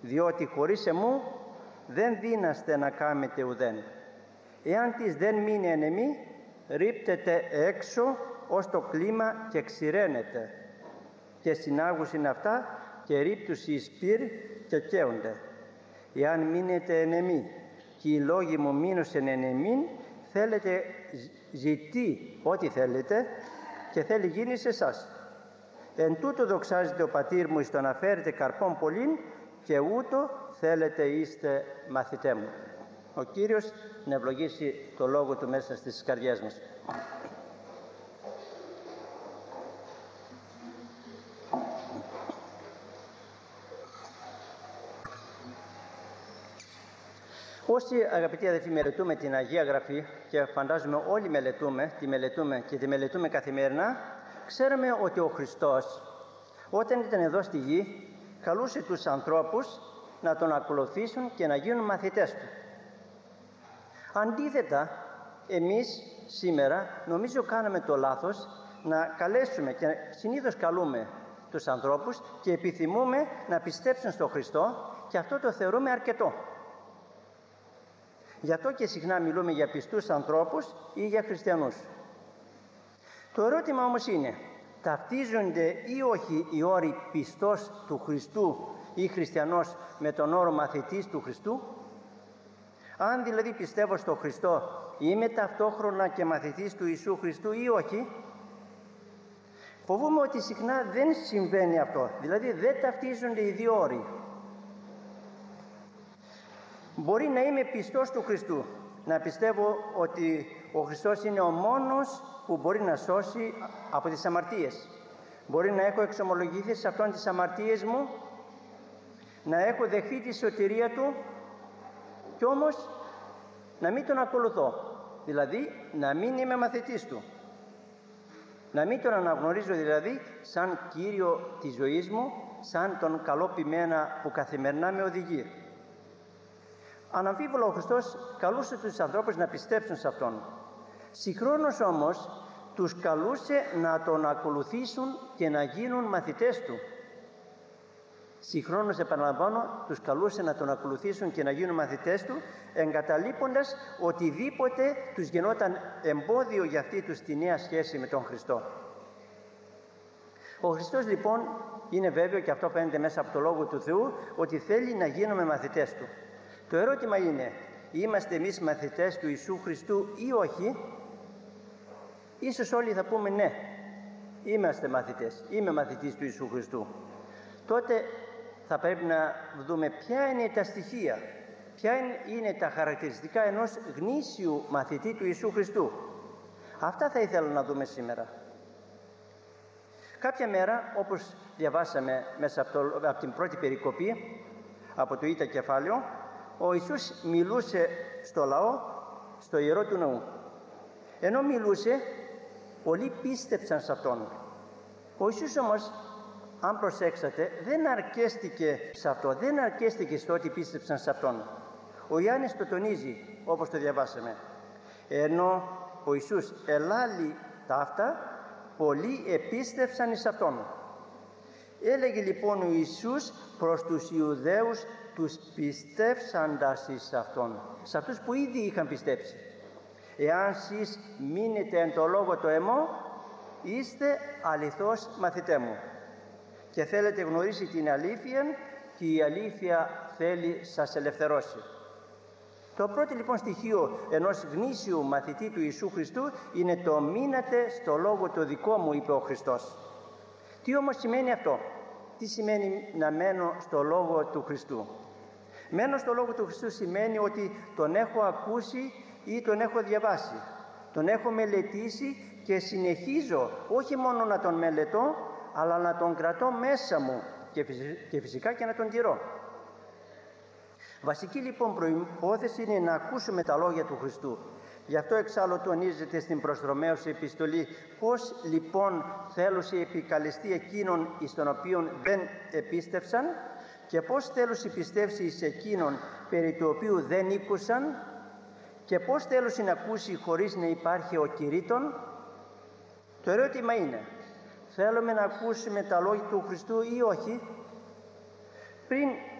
διότι χωρίς εμού δεν δύναστε να κάμετε ουδέν. Εάν της δεν μείνει εν εμεί, ρίπτεται έξω ως το κλίμα και ξηραίνεται, και συνάγουσιν αυτά και ρίπτουσι εις πυρ και καίονται. Εάν μείνετε εν εμεί και οι λόγοι μου μείνουσεν εν εμήν, θέλετε ζητεί ό,τι θέλετε και θέλει γίνει σε εσάς. Εν τούτο δοξάζεται ο πατήρ μου εις το να φέρετε καρπών πολλήν, και ούτω θέλετε είστε μαθητέ μου. Ο Κύριος να ευλογήσει το λόγο του μέσα στις καρδιές μας. Όσοι, αγαπητοί αδελφοί, μελετούμε την Αγία Γραφή, και φαντάζομαι όλοι τη μελετούμε καθημερινά, ξέρουμε ότι ο Χριστός, όταν ήταν εδώ στη γη, καλούσε τους ανθρώπους να τον ακολουθήσουν και να γίνουν μαθητές του. Αντίθετα, εμείς σήμερα νομίζω κάναμε το λάθος να καλέσουμε, και συνήθως καλούμε τους ανθρώπους και επιθυμούμε να πιστέψουν στον Χριστό, και αυτό το θεωρούμε αρκετό. Γι' αυτό και συχνά μιλούμε για πιστούς ανθρώπους ή για χριστιανούς. Το ερώτημα όμως είναι, ταυτίζονται ή όχι οι όροι πιστός του Χριστού ή χριστιανός με τον όρο μαθητής του Χριστού? Αν δηλαδή πιστεύω στον Χριστό, είμαι ταυτόχρονα και μαθητής του Ιησού Χριστού ή όχι? Φοβούμαι ότι συχνά δεν συμβαίνει αυτό, δηλαδή δεν ταυτίζονται οι δύο όροι. Μπορεί να είμαι πιστός του Χριστού, να πιστεύω ότι ο Χριστός είναι ο μόνος που μπορεί να σώσει από τις αμαρτίες. Μπορεί να έχω εξομολογηθεί σε αυτόν τις αμαρτίες μου, να έχω δεχθεί τη σωτηρία Του, κι όμως να μην Τον ακολουθώ, δηλαδή να μην είμαι μαθητής Του, να μην Τον αναγνωρίζω δηλαδή σαν Κύριο της ζωής μου, σαν τον καλό ποιμένα που καθημερινά με οδηγεί. Αναμφίβολα ο Χριστός καλούσε τους ανθρώπους να πιστέψουν σε Αυτόν. Συγχρόνως όμως τους καλούσε να Τον ακολουθήσουν και να γίνουν μαθητές Του. Συγχρόνως, επαναλαμβάνω, τους καλούσε να Τον ακολουθήσουν και να γίνουν μαθητές Του, εγκαταλείποντας οτιδήποτε τους γινόταν εμπόδιο για αυτή τους τη νέα σχέση με τον Χριστό. Ο Χριστός λοιπόν είναι βέβαιο, και αυτό φαίνεται μέσα από το Λόγο του Θεού, ότι θέλει να γίνουμε μαθητές Του. Το ερώτημα είναι, είμαστε εμείς μαθητές του Ιησού Χριστού ή όχι? Ίσως όλοι θα πούμε ναι, είμαστε μαθητές, είμαι μαθητής του Ιησού Χριστού. Τότε θα πρέπει να δούμε ποια είναι τα στοιχεία, ποια είναι τα χαρακτηριστικά ενός γνήσιου μαθητή του Ιησού Χριστού. Αυτά θα ήθελα να δούμε σήμερα. Κάποια μέρα, όπως διαβάσαμε μέσα από την πρώτη περικοπή, από το Ήτα κεφάλαιο, ο Ιησούς μιλούσε στο λαό, στο ιερό του ναού. Ενώ μιλούσε, πολλοί πίστεψαν σε Αυτόν. Ο Ιησούς όμως, αν προσέξατε, δεν αρκέστηκε σε αυτό, δεν αρκέστηκε στο ότι πίστεψαν σε Αυτόν. Ο Ιωάννης το τονίζει, όπως το διαβάσαμε. Ενώ ο Ιησούς ελάλη ταύτα, πολλοί επίστευσαν εις Αυτόν. Έλεγε λοιπόν ο Ιησούς προς τους Ιουδαίους, τους πιστεύσαντας εις Αυτόν, σε αυτούς που ήδη είχαν πιστέψει. Εάν σεις μείνετε εν το λόγο το εμό, είστε αληθώς μαθητέ μου, και θέλετε γνωρίσει την αλήθεια, και η αλήθεια θέλει σας ελευθερώσει. Το πρώτο λοιπόν στοιχείο ενός γνήσιου μαθητή του Ιησού Χριστού είναι το μείνατε στο λόγο το δικό μου, είπε ο Χριστός. Τι όμως σημαίνει αυτό? Τι σημαίνει να μένω στο λόγο του Χριστού? Μένω στο λόγο του Χριστού σημαίνει ότι Τον έχω ακούσει ή Τον έχω διαβάσει, Τον έχω μελετήσει και συνεχίζω όχι μόνο να Τον μελετώ, αλλά να Τον κρατώ μέσα μου και φυσικά και να Τον τηρώ. Βασική λοιπόν προϋπόθεση είναι να ακούσουμε τα λόγια του Χριστού. Γι' αυτό εξάλλου τονίζεται στην προς Ρωμαίους επιστολή πώς λοιπόν θέλουσι επικαλεστεί εκείνον εις τον οποίον δεν επίστευσαν, και πώς θέλουσι πιστεύσει εις εκείνον περί του οποίου δεν ήκουσαν, και πώς θέλουσι να ακούσει χωρίς να υπάρχει ο κηρύττων. Το ερώτημα είναι, θέλουμε να ακούσουμε τα λόγια του Χριστού ή όχι? Πριν